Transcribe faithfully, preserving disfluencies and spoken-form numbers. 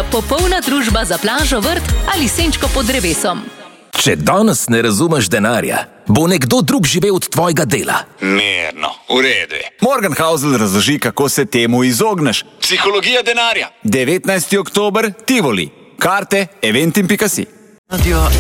Tivoličija popolna družba za plažo, vrt ali senčko pod drevesom. Če danes ne razumeš denarja, bo nekdo drug živel od tvojega dela. Mirno, v redu je. Morgenhausl razloži, kako se temu izogneš. Psihologija denarja. devetnajsti oktober, Tivoli. Karte eventim pika si. Radio